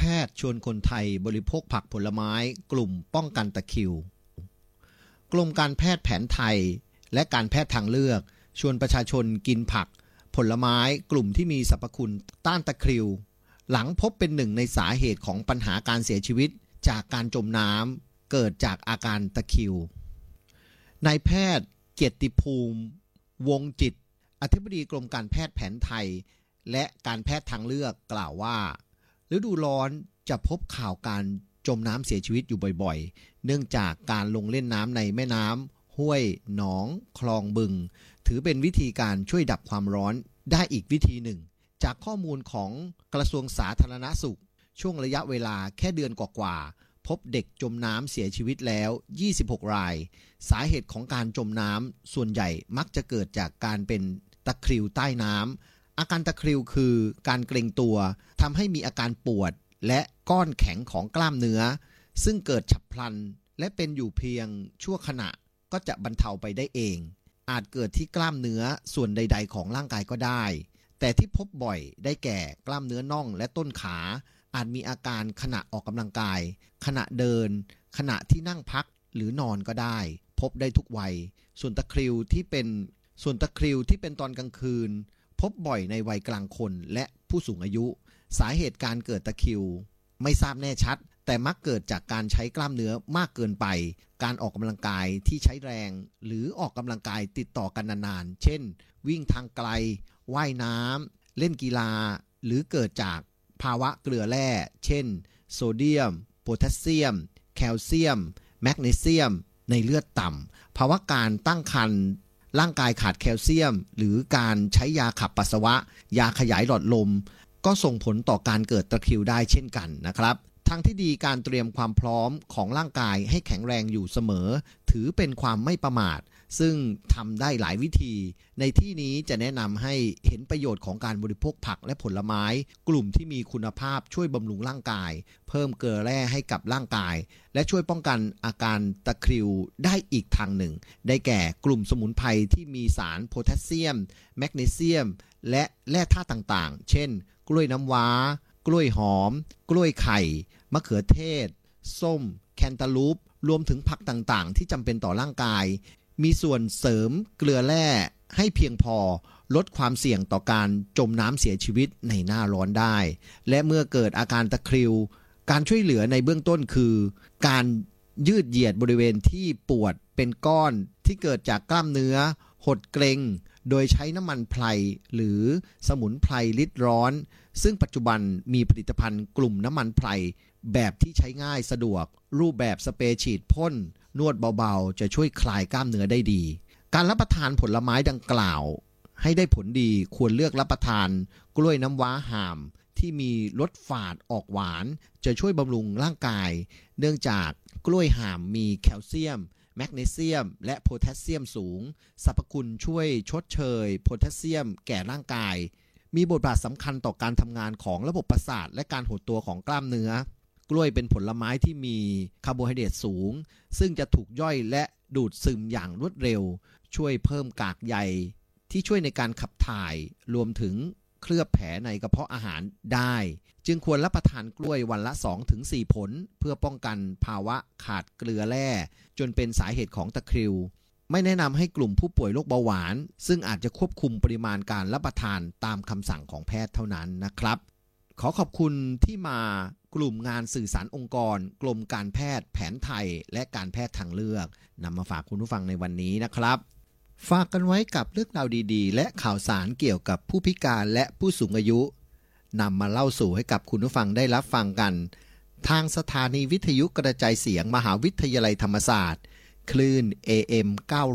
ทย์ชวนคนไทยบริโภคผักผลไม้กลุ่มป้องกันตะคริวกรมการแพทย์แผนไทยและการแพทย์ทางเลือกชวนประชาชนกินผักผลไม้กลุ่มที่มีสรรพคุณต้านตะคริวหลังพบเป็นหนึ่งในสาเหตุของปัญหาการเสียชีวิตจากการจมน้ำเกิดจากอาการตะคริวนายแพทย์เกียรติภูมิวงจิตอธิบดีกรมการแพทย์แผนไทยและการแพทย์ทางเลือกกล่าวว่าฤดูร้อนจะพบข่าวการจมน้ำเสียชีวิตอยู่บ่อยๆเนื่องจากการลงเล่นน้ำในแม่น้ำห้วยหนองคลองบึงถือเป็นวิธีการช่วยดับความร้อนได้อีกวิธีหนึ่งจากข้อมูลของกระทรวงสาธารณสุขช่วงระยะเวลาแค่เดือนกว่าๆพบเด็กจมน้ำเสียชีวิตแล้ว26รายสาเหตุของการจมน้ำส่วนใหญ่มักจะเกิดจากการเป็นตะคริวใต้น้ำอาการตะคริวคือการเกร็งตัวทำให้มีอาการปวดและก้อนแข็งของกล้ามเนื้อซึ่งเกิดฉับพลันและเป็นอยู่เพียงชั่วขณะก็จะบรรเทาไปได้เองอาจเกิดที่กล้ามเนื้อส่วนใดๆของร่างกายก็ได้แต่ที่พบบ่อยได้แก่กล้ามเนื้อน่องและต้นขาอาจมีอาการขณะออกกำลังกายขณะเดินขณะที่นั่งพักหรือนอนก็ได้พบได้ทุกวัยส่วนตะคริวที่เป็นตอนกลางคืนพบบ่อยในวัยกลางคนและผู้สูงอายุสาเหตุการเกิดตะคริวไม่ทราบแน่ชัดแต่มักเกิดจากการใช้กล้ามเนื้อมากเกินไปการออกกำลังกายที่ใช้แรงหรือออกกำลังกายติดต่อกันนานๆเช่นวิ่งทางไกลว่ายน้ำเล่นกีฬาหรือเกิดจากภาวะเกลือแร่เช่นโซเดียมโพแทสเซียมแคลเซียมแมกนีเซียมในเลือดต่ำภาวะการตั้งครรภ์ร่างกายขาดแคลเซียมหรือการใช้ยาขับปัสสาวะยาขยายหลอดลมก็ส่งผลต่อการเกิดตะคริวได้เช่นกันนะครับทางที่ดีการเตรียมความพร้อมของร่างกายให้แข็งแรงอยู่เสมอถือเป็นความไม่ประมาทซึ่งทำได้หลายวิธีในที่นี้จะแนะนำให้เห็นประโยชน์ของการบริโภคผักและผลไม้กลุ่มที่มีคุณภาพช่วยบำรุงร่างกายเพิ่มเกลือแร่ให้กับร่างกายและช่วยป้องกันอาการตะคริวได้อีกทางหนึ่งได้แก่กลุ่มสมุนไพรที่มีสารโพแทสเซียมแมกนีเซียมและแร่ธาตุต่างๆเช่นกล้วยน้ำว้ากล้วยหอมกล้วยไข่มะเขือเทศส้มแคนตาลูปรวมถึงผักต่างๆที่จำเป็นต่อร่างกายมีส่วนเสริมเกลือแร่ให้เพียงพอลดความเสี่ยงต่อการจมน้ำเสียชีวิตในหน้าร้อนได้และเมื่อเกิดอาการตะคริวการช่วยเหลือในเบื้องต้นคือการยืดเหยียดบริเวณที่ปวดเป็นก้อนที่เกิดจากกล้ามเนื้อหดเกร็งโดยใช้น้ำมันไพรหรือสมุนไพรลิดร้อนซึ่งปัจจุบันมีผลิตภัณฑ์กลุ่มน้ำมันไพรแบบที่ใช้ง่ายสะดวกรูปแบบสเปรย์ฉีดพ่นนวดเบาๆจะช่วยคลายกล้ามเนื้อได้ดีการรับประทานผลไม้ดังกล่าวให้ได้ผลดีควรเลือกรับประทานกล้วยน้ำว้าห่ามที่มีรสฝาดออกหวานจะช่วยบำรุงร่างกายเนื่องจากกล้วยห่ามมีแคลเซียมแมกนีเซียมและโพแทสเซียมสูงสรรพคุณช่วยชดเชยโพแทสเซียมแก่ร่างกายมีบทบาทสำคัญต่อการทำงานของระบบประสาทและการหดตัวของกล้ามเนื้อกล้วยเป็นผลไม้ที่มีคาร์โบไฮเดรตสูงซึ่งจะถูกย่อยและดูดซึมอย่างรวดเร็วช่วยเพิ่มกากใยที่ช่วยในการขับถ่ายรวมถึงเคลือบแผลในกระเพาะอาหารได้จึงควรรับประทานกล้วยวันละ 2-4 ผลเพื่อป้องกันภาวะขาดเกลือแร่จนเป็นสาเหตุของตะคริวไม่แนะนำให้กลุ่มผู้ป่วยโรคเบาหวานซึ่งอาจจะควบคุมปริมาณการรับประทานตามคำสั่งของแพทย์เท่านั้นนะครับขอขอบคุณที่มากลุ่มงานสื่อสารองค์กรกรมการแพทย์แผนไทยและการแพทย์ทางเลือกนำมาฝากคุณผู้ฟังในวันนี้นะครับฝากกันไว้กับเรื่องราวดีๆและข่าวสารเกี่ยวกับผู้พิการและผู้สูงอายุนำมาเล่าสู่ให้กับคุณผู้ฟังได้รับฟังกันทางสถานีวิทยุกระจายเสียงมหาวิทยาลัยธรรมศาสตร์คลื่น AM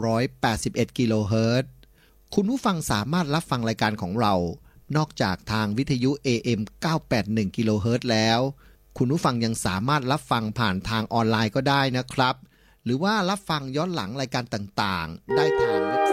981 กิโลเฮิรตซ์คุณผู้ฟังสามารถรับฟังรายการของเรานอกจากทางวิทยุ AM 981 กิโลเฮิรตซ์แล้วคุณผู้ฟังยังสามารถรับฟังผ่านทางออนไลน์ก็ได้นะครับหรือว่ารับฟังย้อนหลังรายการต่างๆได้ทาง